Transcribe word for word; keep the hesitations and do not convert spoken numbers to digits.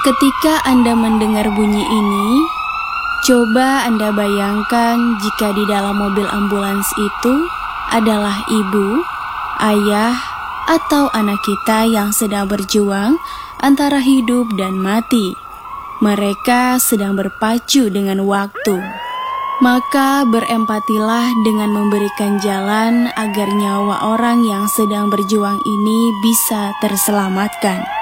Ketika Anda mendengar bunyi ini, coba Anda bayangkan jika di dalam mobil ambulans itu adalah ibu, ayah, atau anak kita yang sedang berjuang antara hidup dan mati. Mereka sedang berpacu dengan waktu. Maka berempatilah dengan memberikan jalan agar nyawa orang yang sedang berjuang ini bisa terselamatkan.